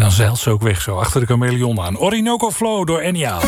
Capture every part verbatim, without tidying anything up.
dan zeilt ze ook weg zo, achter de chameleon aan. Orinoco Flow door Enya.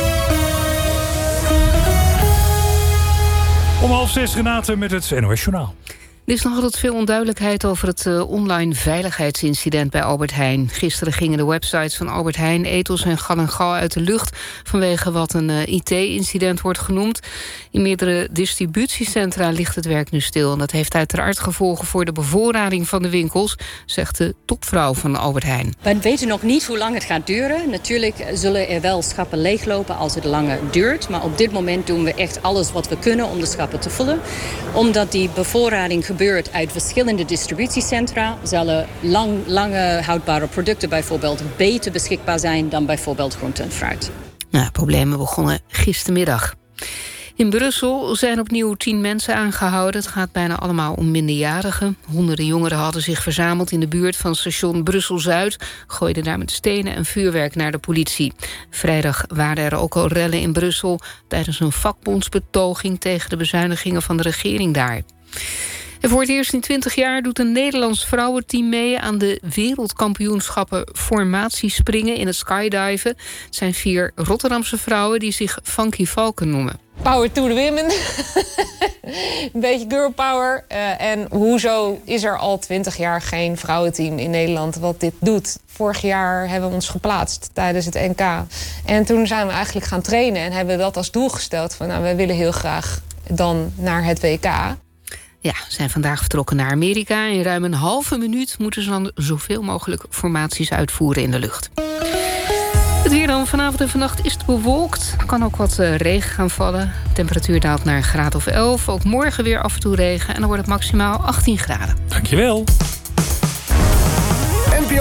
Om half zes Renate met het N O S Journaal. Er is nog altijd veel onduidelijkheid over het uh, online veiligheidsincident bij Albert Heijn. Gisteren gingen de websites van Albert Heijn, Ethos en Gal en Gal uit de lucht vanwege wat een uh, I T-incident wordt genoemd. In meerdere distributiecentra ligt het werk nu stil. En dat heeft uiteraard gevolgen voor de bevoorrading van de winkels, zegt de topvrouw van Albert Heijn. We weten nog niet hoe lang het gaat duren. Natuurlijk zullen er wel schappen leeglopen als het langer duurt. Maar op dit moment doen we echt alles wat we kunnen om de schappen te vullen. Omdat die bevoorrading gebeurt uit verschillende distributiecentra, zullen lang, lange houdbare producten bijvoorbeeld beter beschikbaar zijn dan bijvoorbeeld groente en fruit. Nou, problemen begonnen gistermiddag. In Brussel zijn opnieuw tien mensen aangehouden. Het gaat bijna allemaal om minderjarigen. Honderden jongeren hadden zich verzameld in de buurt van station Brussel-Zuid, gooiden daar met stenen en vuurwerk naar de politie. Vrijdag waren er ook al rellen in Brussel tijdens een vakbondsbetoging tegen de bezuinigingen van de regering daar. En voor het eerst in twintig jaar doet een Nederlands vrouwenteam mee aan de wereldkampioenschappen formatiespringen in het skydiven. Het zijn vier Rotterdamse vrouwen die zich Funky Valken noemen. Power to the women. Een beetje girl power. Uh, en hoezo is er al twintig jaar geen vrouwenteam in Nederland wat dit doet? Vorig jaar hebben we ons geplaatst tijdens het N K. En toen zijn we eigenlijk gaan trainen en hebben dat als doel gesteld van, nou, we willen heel graag dan naar het W K. Ja, zijn vandaag vertrokken naar Amerika. In ruim een halve minuut moeten ze dan zoveel mogelijk formaties uitvoeren in de lucht. Het weer dan vanavond en vannacht is het bewolkt. Er kan ook wat uh, regen gaan vallen. De temperatuur daalt naar een graad of elf. Ook morgen weer af en toe regen. En dan wordt het maximaal achttien graden. Dankjewel.